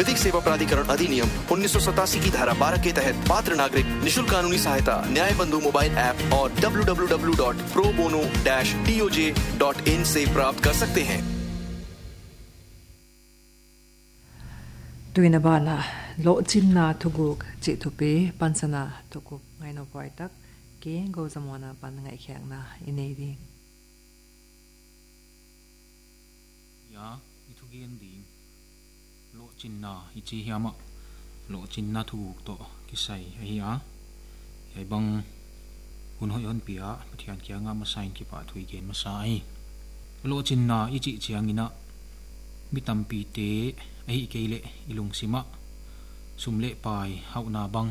विधिक सेवा प्राधिकरण अधिनियम 1987 की धारा 12 के तहत पात्र नागरिक निशुल्क कानूनी सहायता न्याय बंधु मोबाइल ऐप और www.probono-toj.in से प्राप्त कर सकते हैं। Tuina bala lo chinna thuguk chi thupe pansana thukup ngai no poi tak ke go zamona pan ngai khyang na inei ding ya ithugen ding lo chinna ichi hiama lo chinna thuguk to kisai ahia yai bang hun hoi on pia pathian kya nga ma sain ki pa thui gen ma sai lo chinna ichi chiangina mitam pi te ai keile ilung sima sumle pai hauna bang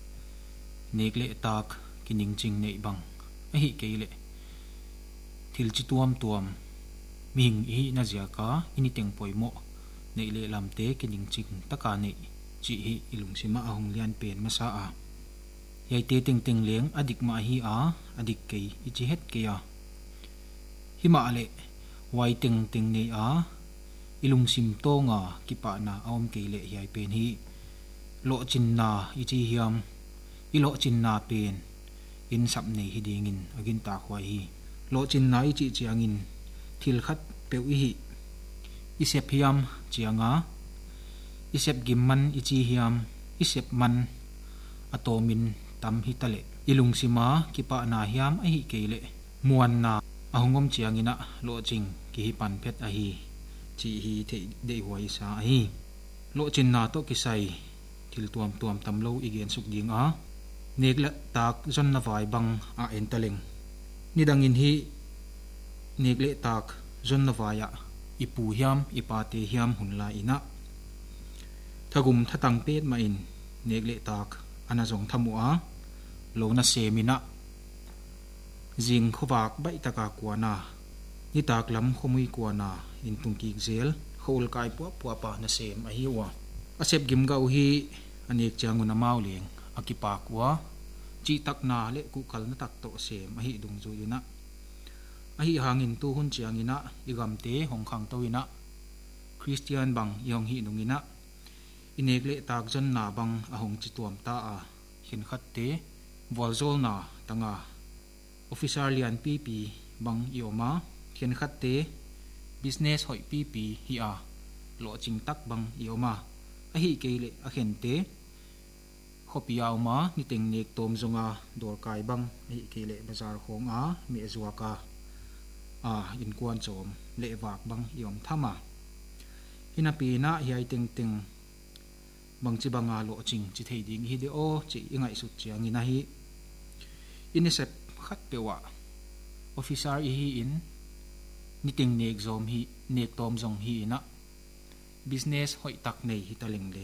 nekle tak kining ching nei bang ai keile thil chi tuam ming hi na zia ka ini teng poimo nei le lamte kining ching taka nei chi hi ilung sima ahong lian pen ma sa a yai te teng leng adik ma hi a adik kei ichi het ke ya hima ale wai teng nei a ilung sim to nga kipa na aom keile yai pen hi lo chin na ichi hiam ilo chin na pen in sap nei hi dingin agin ta khwai hi lo chin na ichi chiangin thil khat peu hi isep hiam chianga isep gimman ichi hiam isep man atomin tam hi tale ilung sima kipa na hiam a hi keile muan na ahungom chiangina lo ching ki hi pan phet a hi chi hi the de huai sa hi lo chin na to kisai thil tuam tam lo igen suk ding a nekla tak zon na vai bang a entaleng nidangin hi nekle tak zon na vaya ipu hiam ipate hiam hunla ina thagum thatang pet ma in nekle tak ana jong thamu a lo na semina jing khowak bai taka kwana ni tak lam khomui kwana in tungki zel khol kai puwa pa na sem a hiwa asep gim gau hi anek changuna mauleng akipa kwa chi tak na le ku kal na tak to sem a hi dung ju yuna a hi hangin tu hun chiangina igam te hong khang toina christian bang yong hi nungina inek le tak jon na bang ahong chi tuam ta a hin khat te volzol na tanga officer lian pp bang yoma hin khat te business hoi pp hi a lo ching tak bang yoma a hi keile a khen te khopiaw ma ni teng nek tom zonga dor kai bang hi keile bazar khong a me zuaka a in kwan chom le wak bang yom thama ina pi na hi teng bang chi banga lo ching chi thei ding hi de o chi ingai su chiang ina hi inisep khat pewa officer hi in ni teng nek zom hi nek tom zong hi na business hoi tak nei hi taleng le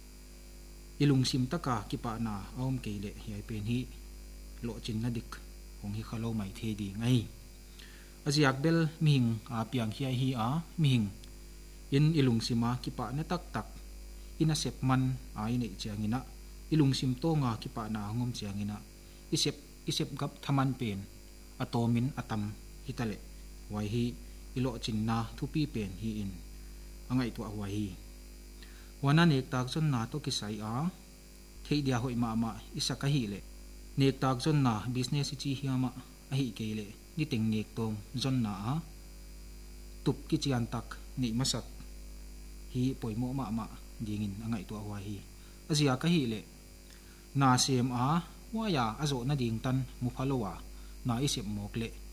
ilung sim taka kipa na aum keile hi pen hi lo chin na dik hong hi khalo mai the di ngai aziak bel mihing a piang hi a mihing in ilung sima kipa na tak ina sep man ai nei chiangina ilung sim to nga kipa na ngom chiangina isep gap thaman pen atomin atam hitale wai hi ilo chin na thupi pen hi in angai to wai hi wana nek tak chon na to kisai a thei dia hoi ma isaka hi le nek tak chon na business chi hiama a hi keile ni teng nek tom zon na a tup ki chian tak ni masat hi poimo ma dingin angai to wa hi azia ka hi le na sem a waya azo na ding tan mu phalowa na isep mok le